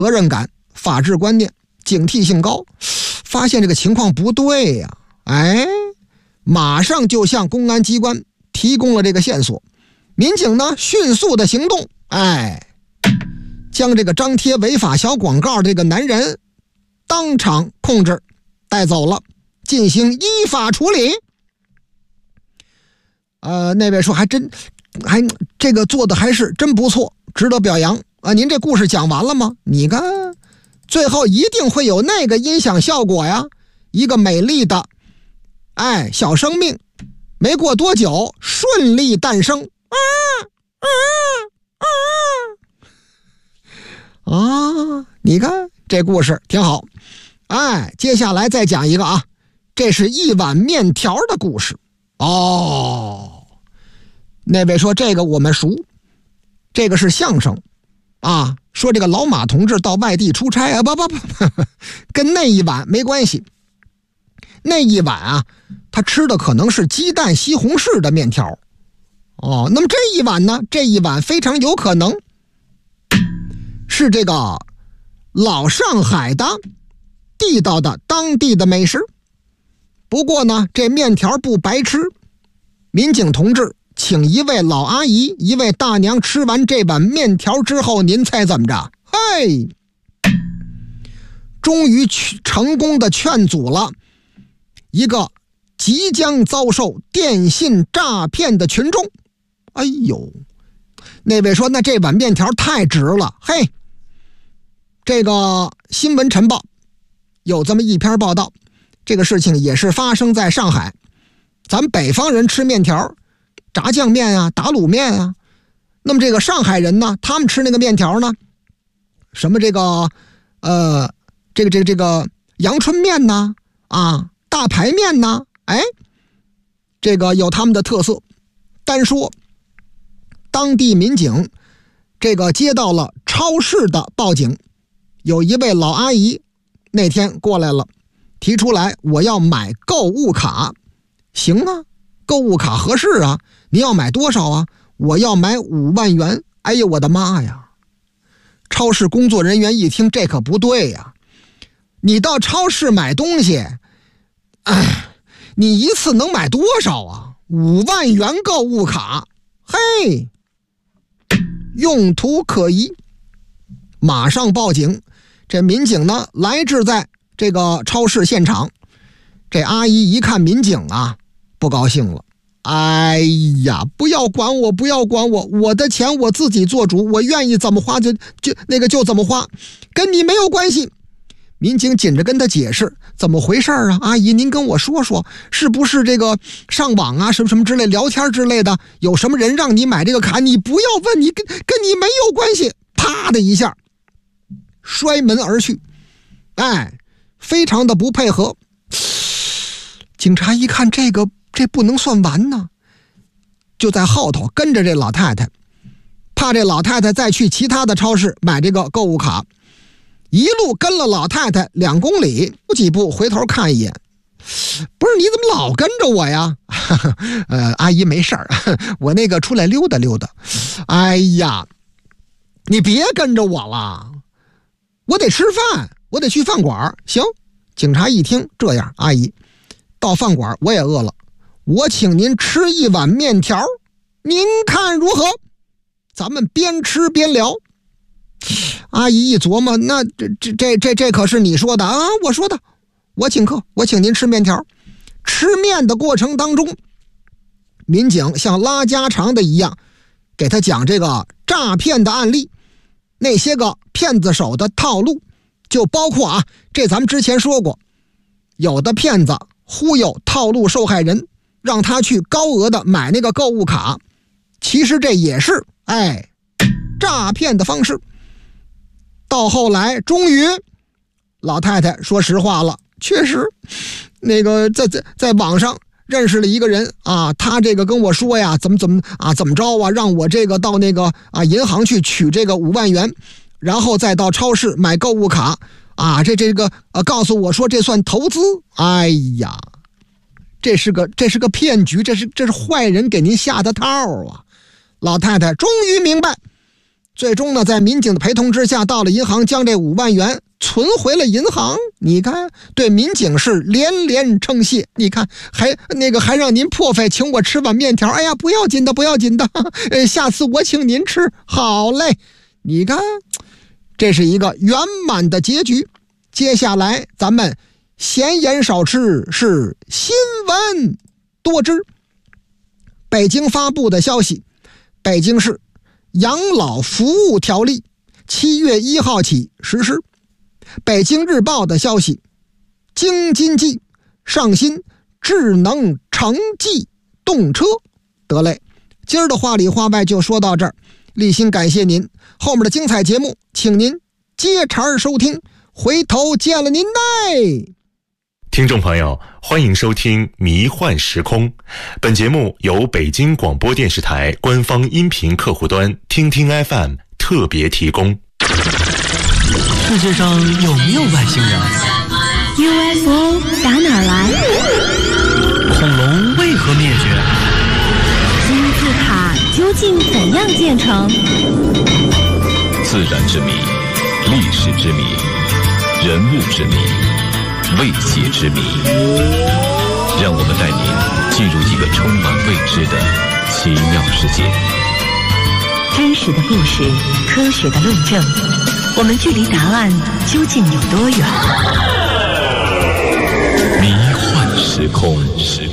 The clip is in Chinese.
责任感、法治观念、警惕性高，发现这个情况不对呀，马上就向公安机关提供了这个线索。民警呢迅速的行动，将这个张贴违法小广告这个男人当场控制带走了，进行依法处理。那位说这个做的还是真不错，值得表扬啊！您这故事讲完了吗？你看最后一定会有那个音响效果呀，一个美丽的小生命没过多久顺利诞生。你看这故事挺好。接下来再讲一个啊，这是一碗面条的故事。那位说这个我们熟，这个是相声啊，说这个老马同志到外地出差啊，不，跟那一碗没关系。那一碗啊，他吃的可能是鸡蛋西红柿的面条。那么这一碗呢？这一碗非常有可能是这个老上海的地道的当地的美食。不过呢，这面条不白吃。民警同志请一位老阿姨、一位大娘吃完这碗面条之后，您猜怎么着？终于成功的劝阻了一个即将遭受电信诈骗的群众。那位说那这碗面条太值了。这个新闻晨报有这么一篇报道，这个事情也是发生在上海。咱北方人吃面条，炸酱面啊，打卤面啊。那么这个上海人呢，他们吃那个面条呢，什么这个阳春面呢，大排面呢，这个有他们的特色。单说当地民警这个接到了超市的报警，有一位老阿姨那天过来了，提出来我要买购物卡。行啊，购物卡合适啊，你要买多少啊？我要买5万元。我的妈呀！超市工作人员一听，这可不对呀，你到超市买东西，你一次能买多少啊？5万元购物卡，用途可疑，马上报警。这民警呢来至在这个超市现场，这阿姨一看民警啊，不高兴了。不要管我，不要管我，我的钱我自己做主，我愿意怎么花就怎么花，跟你没有关系。民警紧着跟他解释怎么回事啊？阿姨您跟我说说，是不是这个上网啊什么之类聊天之类的，有什么人让你买这个卡？你不要问，你跟你没有关系。啪的一下摔门而去，非常的不配合。警察一看这不能算完呢，就在后头跟着这老太太，怕这老太太再去其他的超市买这个购物卡，一路跟了老太太2公里，不几步回头看一眼，不是你怎么老跟着我呀？阿姨没事儿，我那个出来溜达溜达。你别跟着我了，我得吃饭，我得去饭馆。行，警察一听这样，阿姨到饭馆我也饿了，我请您吃一碗面条，您看如何？咱们边吃边聊。阿姨一琢磨，那这可是你说的啊？我说的，我请客，我请您吃面条。吃面的过程当中，民警像拉家常的一样给他讲这个诈骗的案例，那些个骗子手的套路，就包括这咱们之前说过，有的骗子忽悠套路受害人，让他去高额的买那个购物卡，其实这也是诈骗的方式。到后来终于老太太说实话了，确实那个在网上认识了一个人啊，他这个跟我说呀，怎么着啊，让我这个到那个银行去取这个5万元，然后再到超市买购物卡啊，这个告诉我说这算投资。这是个骗局，这是坏人给您下的套啊！老太太终于明白， 最终呢，在民警的陪同之下，到了银行，将这5万元存回了银行。你看，对民警是连连称谢。你看，还让您破费请我吃碗面条。哎呀，不要紧的，不要紧的，下次我请您吃。好嘞，你看，这是一个圆满的结局。接下来咱们闲言少吃，是新闻多知。北京发布的消息，北京市养老服务条例7月1号起实施。北京日报的消息，京津冀上新智能城际动车。得嘞，今儿的话里话外就说到这儿，立心感谢您，后面的精彩节目请您接茬收听，回头见了您嘞。 听众朋友，欢迎收听迷幻时空，本节目由北京广播电视台官方音频客户端听听 FM 特别提供。 世界上有没有外星人？ UFO 打哪儿来？ 恐龙为何灭绝？ 金字塔究竟怎样建成？ 自然之谜，历史之谜，人物之谜，未解之谜。让我们带您进入一个充满未知的奇妙世界。 真实的故事，科学的论证，我们距离答案究竟有多远？ 迷幻时空。